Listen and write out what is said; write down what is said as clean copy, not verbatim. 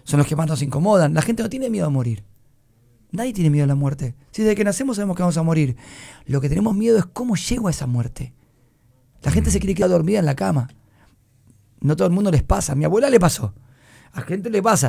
son los que más nos incomodan. La gente no tiene miedo a morir. Nadie tiene miedo a la muerte. Si desde que nacemos sabemos que vamos a morir. Lo que tenemos miedo es cómo llego a esa muerte. La gente se quiere quedar dormida en la cama. No todo el mundo les pasa. A mi abuela le pasó. A gente le pasa.